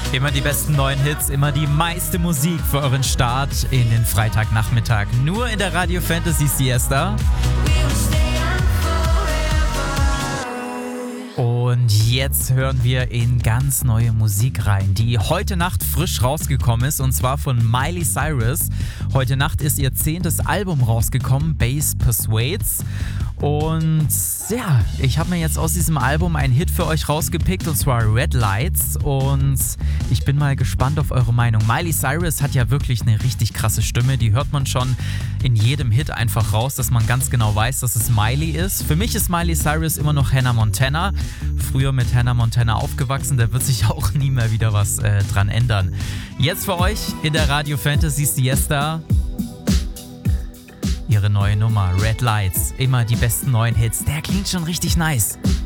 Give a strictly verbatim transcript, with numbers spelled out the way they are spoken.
Immer die besten neuen Hits, immer die meiste Musik für euren Start in den Freitagnachmittag. Nur in der Radio Fantasy Siesta. Und jetzt hören wir in ganz neue Musik rein, die heute Nacht frisch rausgekommen ist, und zwar von Miley Cyrus. Heute Nacht ist ihr zehntes Album rausgekommen, Bass Persuades. Und ja, ich habe mir jetzt aus diesem Album einen Hit für euch rausgepickt, und zwar Red Lights. Und ich bin mal gespannt auf eure Meinung. Miley Cyrus hat ja wirklich eine richtig krasse Stimme. Die hört man schon in jedem Hit einfach raus, dass man ganz genau weiß, dass es Miley ist. Für mich ist Miley Cyrus immer noch Hannah Montana. Früher mit Hannah Montana aufgewachsen, da wird sich auch nie mehr wieder was äh, dran ändern. Jetzt für euch in der Radio Fantasy Siesta ihre neue Nummer, Red Lights. Immer die besten neuen Hits. Der klingt schon richtig nice.